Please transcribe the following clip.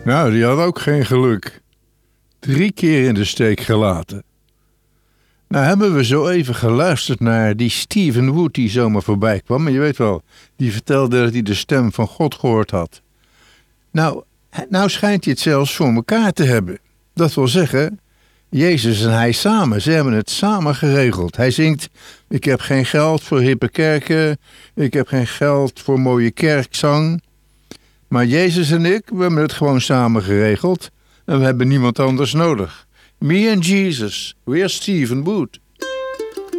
Nou, die had ook geen geluk. 3 keer in de steek gelaten. Nou hebben we zo even geluisterd naar die Stephen Wood die zomaar voorbij kwam. Maar je weet wel, die vertelde dat hij de stem van God gehoord had. Nou schijnt hij het zelfs voor elkaar te hebben. Dat wil zeggen, Jezus en hij samen, ze hebben het samen geregeld. Hij zingt, ik heb geen geld voor hippe kerken, ik heb geen geld voor mooie kerkzang. Maar Jezus en ik, we hebben het gewoon samen geregeld en we hebben niemand anders nodig. Me and Jesus, we're Stephen Wood.